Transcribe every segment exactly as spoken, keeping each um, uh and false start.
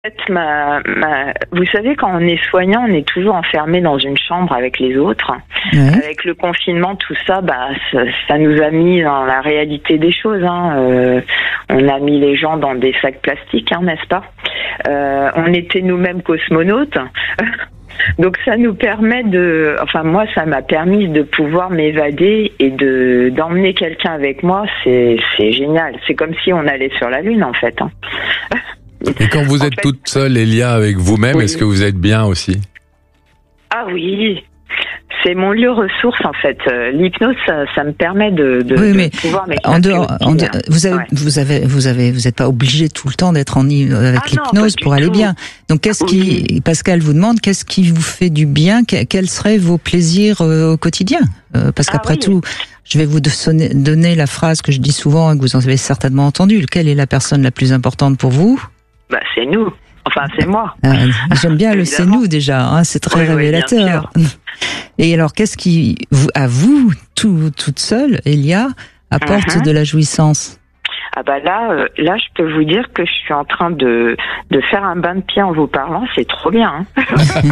fait, ma, ma, vous savez, quand on est soignant, on est toujours enfermé dans une chambre avec les autres. Ouais. Avec le confinement, tout ça, bah, ça, ça nous a mis dans la réalité des choses. Hein. Euh, on a mis les gens dans des sacs plastiques, hein, n'est-ce pas ? euh, On était nous-mêmes cosmonautes. Donc ça nous permet de, enfin moi ça m'a permis de pouvoir m'évader et de d'emmener quelqu'un avec moi. C'est c'est génial. C'est comme si on allait sur la lune en fait. Hein. Et quand vous êtes fait, toute seule, Elia, avec vous-même, oui. Est-ce que vous êtes bien aussi ? Ah oui, c'est mon lieu ressource en fait. L'hypnose, ça, ça me permet de, de, oui, de mais pouvoir en dehors, en dehors, vous avez, ouais. vous avez, vous avez, vous n'êtes pas obligé tout le temps d'être en avec ah l'hypnose non, pour aller tout. bien. Donc qu'est-ce oui. qui, Pascal vous demande, qu'est-ce qui vous fait du bien ? Quels seraient vos plaisirs euh, au quotidien ? euh, Parce qu'après ah, oui. tout, je vais vous donner, donner la phrase que je dis souvent et que vous en avez certainement entendue. Quelle est la personne la plus importante pour vous ? Bah, c'est nous. Enfin, c'est moi. Ah, j'aime bien le c'est nous déjà, hein, c'est très oui, révélateur. Oui, et alors, qu'est-ce qui, vous, à vous, tout, toute seule, Elia, apporte uh-huh. de la jouissance ? Ah bah là, euh, là, je peux vous dire que je suis en train de de faire un bain de pied en vous parlant, c'est trop bien. Hein.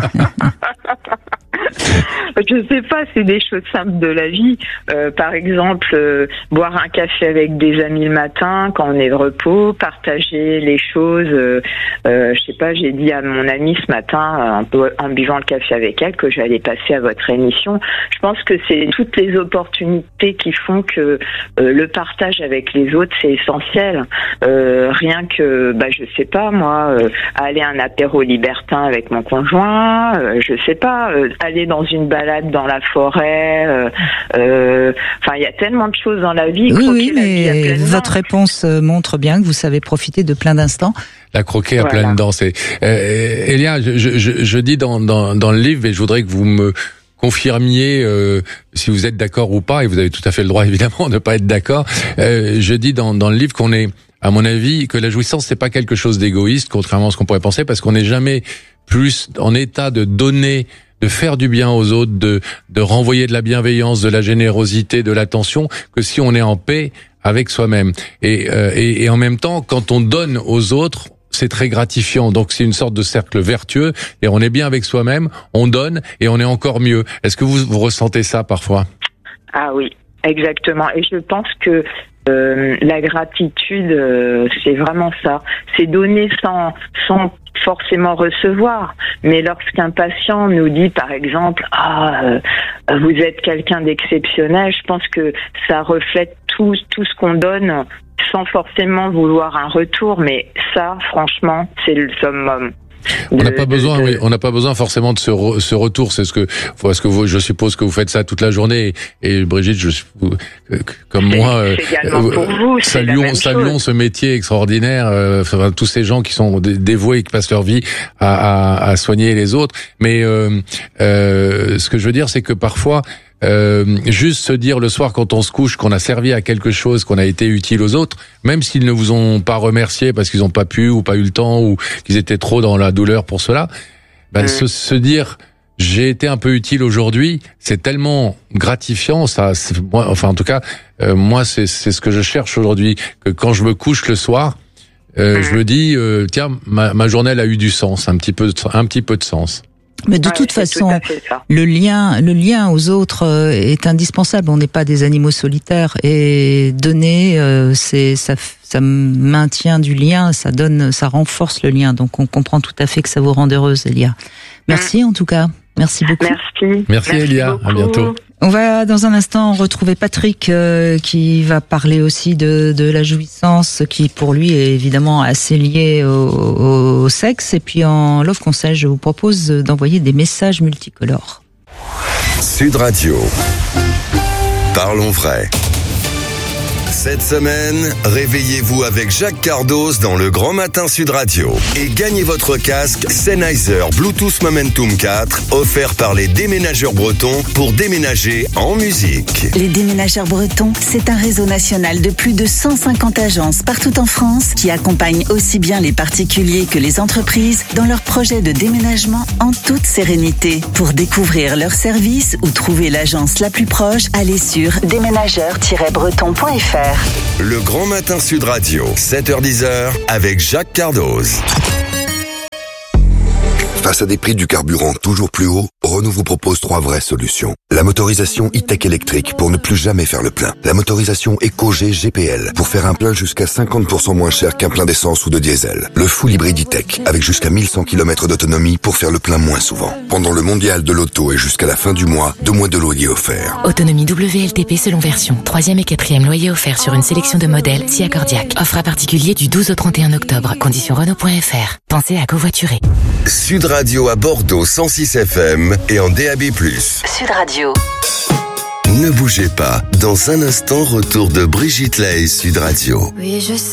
Je sais pas, c'est des choses simples de la vie. Euh, par exemple, euh, boire un café avec des amis le matin quand on est de repos, partager les choses. Euh, euh, je sais pas, j'ai dit à mon amie ce matin, en, en buvant le café avec elle, que j'allais passer à votre émission. Je pense que c'est toutes les opportunités qui font que euh, le partage avec les autres, c'est essentiel. Euh, rien que, bah, je sais pas, moi, euh, aller à un apéro libertin avec mon conjoint, euh, je sais pas, euh, aller dans une balade dans la forêt, euh, euh, enfin, il y a tellement de choses dans la vie. Oui, oui, mais votre réponse montre bien que vous savez profiter de plein d'instants. La croquer à voilà. pleines dents, c'est. Euh, Elia, je, je, je dis dans, dans, dans le livre, et je voudrais que vous me confirmiez euh, si vous êtes d'accord ou pas, et vous avez tout à fait le droit évidemment de ne pas être d'accord. Euh, je dis dans, dans le livre qu'on est, à mon avis, que la jouissance c'est pas quelque chose d'égoïste, contrairement à ce qu'on pourrait penser, parce qu'on n'est jamais plus en état de donner, de faire du bien aux autres, de, de renvoyer de la bienveillance, de la générosité, de l'attention, que si on est en paix avec soi-même. Et, euh, et, et en même temps, quand on donne aux autres, c'est très gratifiant. Donc c'est une sorte de cercle vertueux et on est bien avec soi-même, on donne et on est encore mieux. Est-ce que vous, vous ressentez ça parfois ? Ah oui, exactement. Et je pense que euh, la gratitude, euh, c'est vraiment ça. C'est donner sans, sans forcément recevoir. Mais lorsqu'un patient nous dit, par exemple, « Ah, euh, vous êtes quelqu'un d'exceptionnel », je pense que ça reflète tout, tout ce qu'on donne sans forcément vouloir un retour. Mais ça, franchement, c'est le summum. On n'a pas besoin, de... oui, on n'a pas besoin forcément de ce, re, ce retour. C'est ce que, parce que vous, je suppose que vous faites ça toute la journée. Et, et Brigitte, je, comme c'est, moi, c'est également euh, pour vous, saluons, saluons ce métier extraordinaire. Euh, enfin, tous ces gens qui sont dévoués et qui passent leur vie à, à, à soigner les autres. Mais euh, euh, ce que je veux dire, c'est que parfois. Euh, juste se dire le soir quand on se couche qu'on a servi à quelque chose, qu'on a été utile aux autres, même s'ils ne vous ont pas remercié parce qu'ils n'ont pas pu ou pas eu le temps ou qu'ils étaient trop dans la douleur pour cela, ben, mmh. se, se dire j'ai été un peu utile aujourd'hui, c'est tellement gratifiant. Ça, c'est, moi, enfin en tout cas, euh, moi c'est, c'est ce que je cherche aujourd'hui, que quand je me couche le soir, euh, mmh. je me dis euh, tiens ma, ma journée elle a eu du sens, un petit peu, un petit peu de sens. Mais de ouais, toute façon, le lien, le lien aux autres euh, est indispensable. On n'est pas des animaux solitaires et donner, euh, c'est ça, ça maintient du lien, ça donne, ça renforce le lien. Donc on comprend tout à fait que ça vous rende heureuse, Elia. Merci mmh. en tout cas. Merci beaucoup. Merci. Merci, Merci Elia. Beaucoup. À bientôt. On va dans un instant retrouver Patrick euh, qui va parler aussi de, de la jouissance qui pour lui est évidemment assez liée au, au, au sexe. Et puis en Love Conseil, je vous propose d'envoyer des messages multicolores. Sud Radio. Parlons vrai. Cette semaine, réveillez-vous avec Jacques Cardos dans le Grand Matin Sud Radio et gagnez votre casque Sennheiser Bluetooth Momentum quatre offert par les déménageurs bretons pour déménager en musique. Les déménageurs bretons, c'est un réseau national de plus de cent cinquante agences partout en France qui accompagnent aussi bien les particuliers que les entreprises dans leurs projets de déménagement en toute sérénité. Pour découvrir leurs services ou trouver l'agence la plus proche, allez sur déménageurs tiret breton point f r. Le Grand Matin Sud Radio, sept heures dix avec Jacques Cardos. Face à des prix du carburant toujours plus hauts, Renault vous propose trois vraies solutions. La motorisation e-tech électrique pour ne plus jamais faire le plein. La motorisation EcoG G P L pour faire un plein jusqu'à cinquante pour cent moins cher qu'un plein d'essence ou de diesel. Le full hybride e-tech avec jusqu'à mille cent kilomètres d'autonomie pour faire le plein moins souvent. Pendant le mondial de l'auto et jusqu'à la fin du mois, deux mois de loyer offert. Autonomie W L T P selon version. Troisième et quatrième loyer offert sur une sélection de modèles si accordiaque. Offre à particulier du douze au trente et un octobre. Conditions Renault point F R. Pensez à covoiturer. Sud Radio à Bordeaux cent six F M et en D A B plus. Sud Radio. Ne bougez pas. Dans un instant, retour de Brigitte Lahaie, Sud Radio. Oui, je